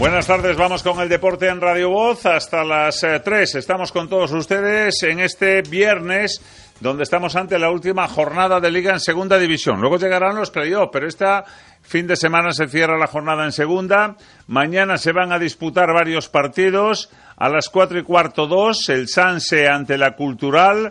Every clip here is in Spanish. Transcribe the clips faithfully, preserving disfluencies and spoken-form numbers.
Buenas tardes, vamos con el deporte en Radio Voz hasta las eh, tres. Estamos con todos ustedes en este viernes, donde estamos ante la última jornada de Liga en Segunda División. Luego llegarán los playoffs, pero esta fin de semana se cierra la jornada en Segunda. Mañana se van a disputar varios partidos. A las cuatro y cuarto dos, el Sanse ante la Cultural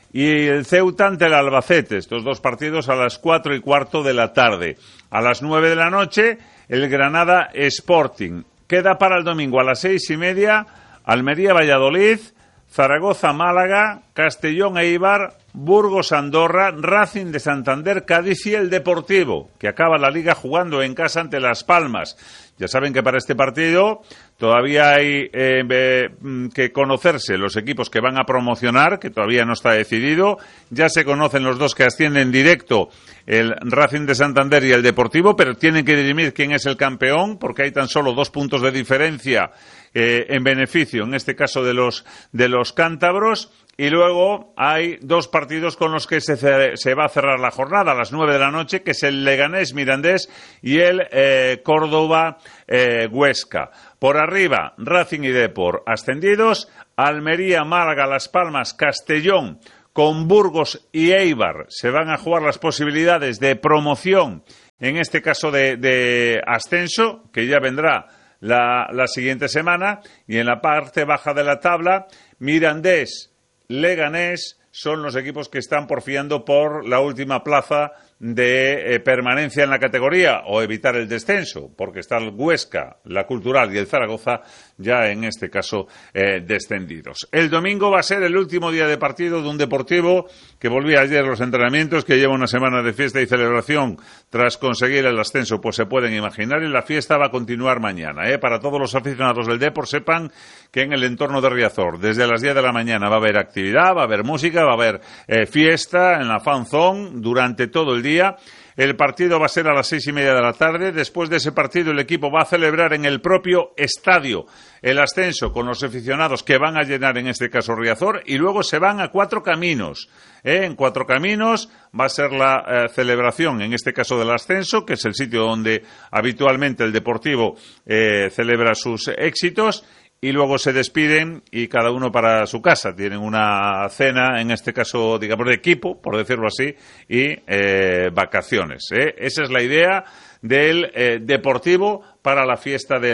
y el Ceuta ante el Albacete. Estos dos partidos a las cuatro y cuarto de la tarde. A las nueve de la noche, el Granada Sporting. Queda para el domingo a las seis y media Almería-Valladolid, Zaragoza-Málaga, Castellón-Eibar, Burgos-Andorra, Racing de Santander, Cádiz y el Deportivo, que acaba la Liga jugando en casa ante Las Palmas. Ya saben que para este partido todavía hay eh, que conocerse los equipos que van a promocionar, que todavía no está decidido. Ya se conocen los dos que ascienden directo, el Racing de Santander y el Deportivo, pero tienen que dirimir quién es el campeón, porque hay tan solo dos puntos de diferencia eh, en beneficio, en este caso de los, de los cántabros. Y luego hay dos partidos con los que se, se va a cerrar la jornada a las nueve de la noche, que es el Leganés Mirandés y el eh, Córdoba eh, Huesca. Por arriba, Racing y Depor ascendidos, Almería, Málaga, Las Palmas, Castellón, con Burgos y Eibar se van a jugar las posibilidades de promoción, en este caso de, de ascenso, que ya vendrá la, la siguiente semana. Y en la parte baja de la tabla, Mirandés, Leganés son los equipos que están porfiando por la última plaza de eh, permanencia en la categoría o evitar el descenso, porque está el Huesca, la Cultural y el Zaragoza ya en este caso eh, descendidos. El domingo va a ser el último día de partido de un Deportivo que volvía ayer a los entrenamientos, que lleva una semana de fiesta y celebración tras conseguir el ascenso, pues se pueden imaginar, y la fiesta va a continuar mañana. ¿eh? Para todos los aficionados del Depor, sepan que en el entorno de Riazor, desde las diez de la mañana va a haber actividad, va a haber música, va a haber eh, fiesta en la Fan Zone durante todo el día. El partido va a ser a las seis y media de la tarde. Después de ese partido, el equipo va a celebrar en el propio estadio el ascenso con los aficionados que van a llenar, en este caso, Riazor, y luego se van a Cuatro Caminos. ¿eh? En Cuatro Caminos va a ser la eh, celebración, en este caso, del ascenso, que es el sitio donde habitualmente el Deportivo eh, celebra sus éxitos. Y luego se despiden y cada uno para su casa. Tienen una cena, en este caso, digamos, de equipo, por decirlo así, y eh, vacaciones. ¿eh? Esa es la idea del eh, Deportivo para la fiesta de